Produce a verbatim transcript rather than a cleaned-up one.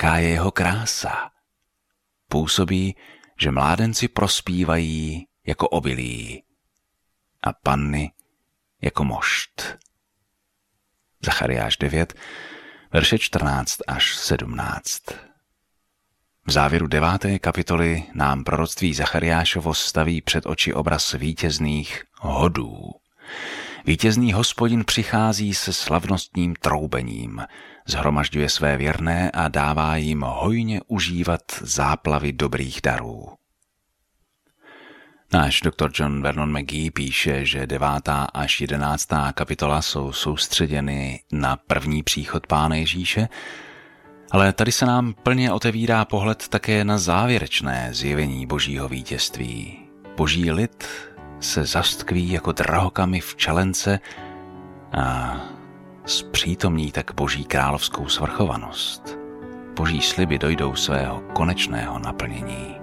jaká je jeho krása. Působí, že mládenci prospívají jako obilí a panny jako mošt. Zachariáš devět, verše čtrnáct až sedmnáct. V závěru deváté kapitoly nám proroctví Zachariášovo staví před oči obraz vítězných hodů. Vítězný Hospodin přichází se slavnostním troubením, shromažďuje své věrné a dává jim hojně užívat záplavy dobrých darů. Náš doktor John Vernon McGee píše, že devátá až jedenáctá kapitola jsou soustředěny na první příchod Pána Ježíše, ale tady se nám plně otevírá pohled také na závěrečné zjevení božího vítězství. Boží lid se zastkví jako drahokamy v čelence a zpřítomní tak boží královskou svrchovanost. Boží sliby dojdou svého konečného naplnění.